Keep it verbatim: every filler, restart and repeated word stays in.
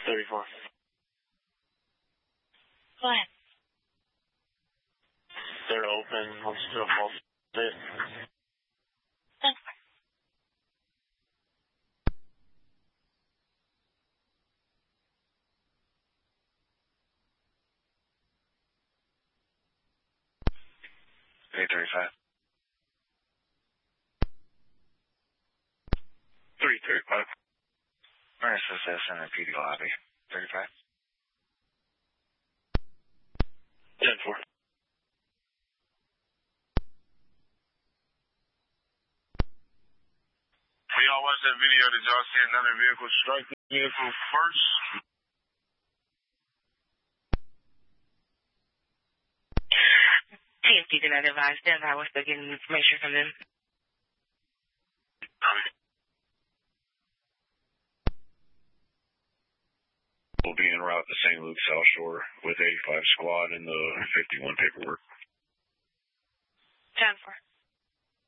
thirty-four. Go ahead. They're open. Let's do a false bit. Thanks. eight thirty-five. three thirty-five. R S S S in the P D lobby. thirty-five. ten four. When y'all watch that video, did y'all see another vehicle strike the vehicle first? T F T did not advise them. I was still getting information from them. Will be en route to Saint Luke South Shore with eighty-five squad and the fifty-one paperwork. ten four.